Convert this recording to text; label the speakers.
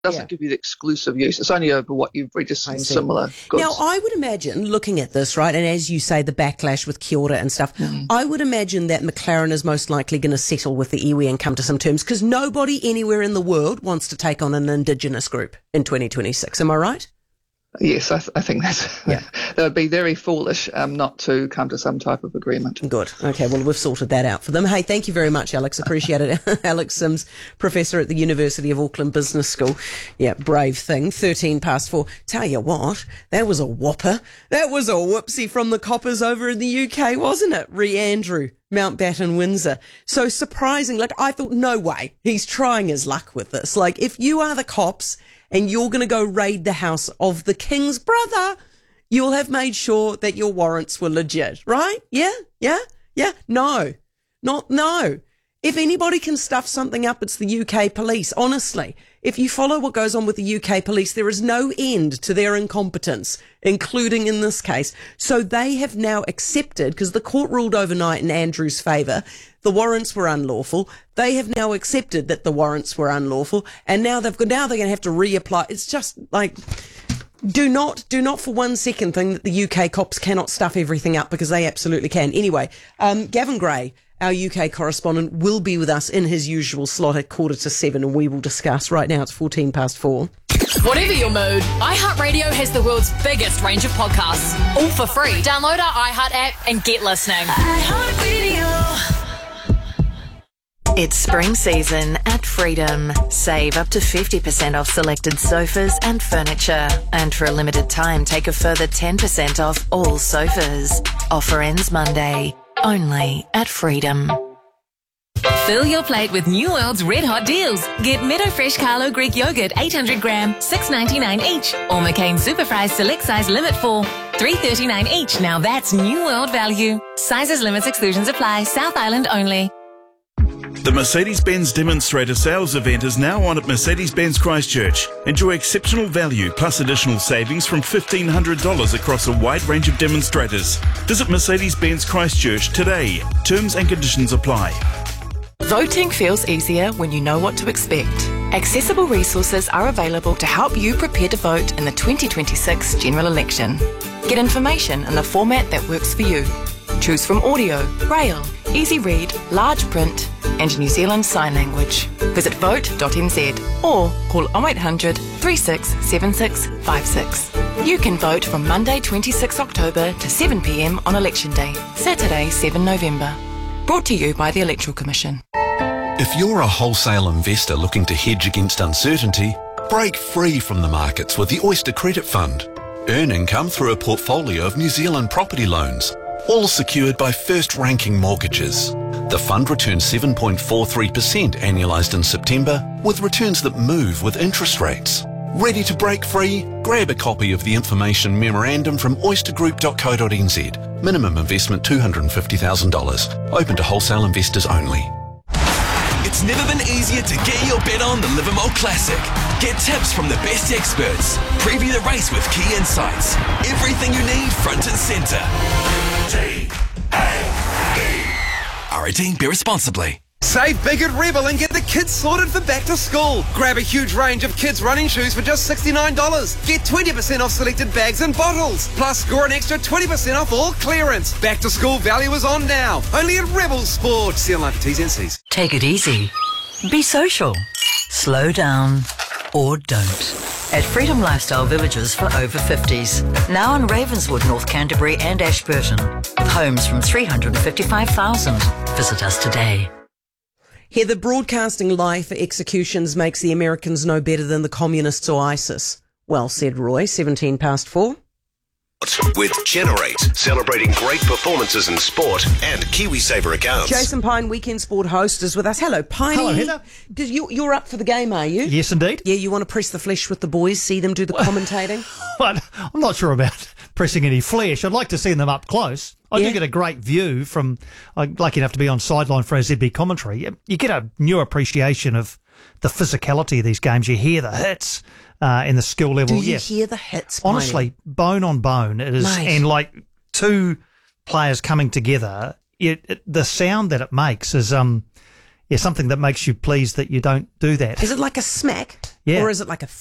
Speaker 1: doesn't give you the exclusive use. It's only over what you've registered in similar goods.
Speaker 2: Now, I would imagine, looking at this, right, and as you say, the backlash with Kia ora and stuff, I would imagine that McLaren is most likely going to settle with the iwi and come to some terms, because nobody anywhere in the world wants to take on an Indigenous group in 2026. Am I right?
Speaker 1: Yes, I think that would be very foolish not to come to some type of agreement.
Speaker 2: Good. Okay, well, we've sorted that out for them. Hey, thank you very much, Alex. Appreciate it. Alex Sims, Professor at the University of Auckland Business School. Yeah, brave thing. 4:13. Tell you what, that was a whopper. That was a whoopsie from the coppers over in the UK, wasn't it? Andrew, Mountbatten, Windsor. So surprising. Like, I thought, no way. He's trying his luck with this. Like, if you are the cops and you're going to go raid the house of the King's brother, you'll have made sure that your warrants were legit, right? Yeah? No. If anybody can stuff something up, it's the UK police, honestly. If you follow what goes on with the UK police, there is no end to their incompetence, including in this case. So they have now accepted, because the court ruled overnight in Andrew's favour, the warrants were unlawful. They have now accepted that the warrants were unlawful, and now they're going to have to reapply. It's just like, do not for 1 second think that the UK cops cannot stuff everything up, because they absolutely can. Anyway, Gavin Gray, our UK correspondent, will be with us in his usual slot at 6:45, and we will discuss. Right now it's 4:14.
Speaker 3: Whatever your mood, iHeartRadio has the world's biggest range of podcasts, all for free. Download our iHeart app and get listening.
Speaker 4: iHeartRadio. It's spring season at Freedom. Save up to 50% off selected sofas and furniture. And for a limited time, take a further 10% off all sofas. Offer ends Monday. Only at Freedom.
Speaker 5: Fill your plate with New World's red hot deals. Get Meadow Fresh Carlo Greek yogurt 800 gram, $6.99 each. Or McCain Super Fries Select Size Limit 4, $3.39 each. Now that's New World value. Sizes, limits, exclusions apply. South Island only.
Speaker 6: The Mercedes-Benz Demonstrator Sales Event is now on at Mercedes-Benz Christchurch. Enjoy exceptional value plus additional savings from $1,500 across a wide range of demonstrators. Visit Mercedes-Benz Christchurch today. Terms and conditions apply.
Speaker 7: Voting feels easier when you know what to expect. Accessible resources are available to help you prepare to vote in the 2026 general election. Get information in the format that works for you. Choose from audio, braille, easy read, large print and New Zealand Sign Language. Visit vote.nz or call 0800 36 76 56. You can vote from Monday 26 October to 7 p.m. on Election Day, Saturday 7 November. Brought to you by the Electoral Commission.
Speaker 8: If you're a wholesale investor looking to hedge against uncertainty, break free from the markets with the Oyster Credit Fund. Earn income through a portfolio of New Zealand property loans, all secured by first-ranking mortgages. The fund returns 7.43% annualised in September, with returns that move with interest rates. Ready to break free? Grab a copy of the information memorandum from oystergroup.co.nz. Minimum investment $250,000. Open to wholesale investors only.
Speaker 9: It's never been easier to get your bet on the Livermore Classic. Get tips from the best experts. Preview the race with key insights. Everything you need front and centre. R18, be responsibly.
Speaker 10: Save big at Rebel and get the kids sorted for back to school. Grab a huge range of kids' running shoes for just $69. Get 20% off selected bags and bottles. Plus, score an extra 20% off all clearance. Back to school value is on now. Only at Rebel Sport. See online for T's and C's.
Speaker 11: Take it easy. Be social. Slow down. Or don't. At Freedom Lifestyle Villages for over 50s. Now in Ravenswood, North Canterbury and Ashburton. With homes from $355,000. Visit us today.
Speaker 2: Heather, broadcasting live for executions makes the Americans no better than the communists or ISIS. Well said, Roy. 4:17.
Speaker 12: With Generate, celebrating great performances in sport and KiwiSaver accounts.
Speaker 2: Jason Pine, Weekend Sport host, is with us. Hello, Pine.
Speaker 13: Hello, Heather.
Speaker 2: You're up for the game, are you?
Speaker 13: Yes, indeed.
Speaker 2: Yeah, you want to press the flesh with the boys, see them do the commentating?
Speaker 13: Well, I'm not sure about pressing any flesh. I'd like to see them up close. I do get a great view from, I'm lucky enough to be on sideline for our ZB commentary. You get a new appreciation of the physicality of these games. You hear the hits and the skill level.
Speaker 2: Do you hear the hits?
Speaker 13: Honestly, bone on bone. It is, and like two players coming together, the sound that it makes is something that makes you pleased that you don't do that.
Speaker 2: Is it like a smack?
Speaker 13: Yeah.
Speaker 2: Or is it like a